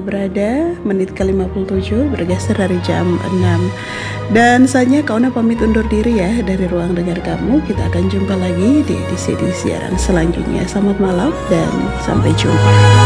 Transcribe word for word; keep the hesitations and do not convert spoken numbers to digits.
berada, menit ke lima puluh tujuh bergeser dari jam enam. Dan saatnya Kauna pamit undur diri ya dari ruang dengar kamu. Kita akan jumpa lagi di edisi di siaran selanjutnya. Selamat malam dan sampai jumpa.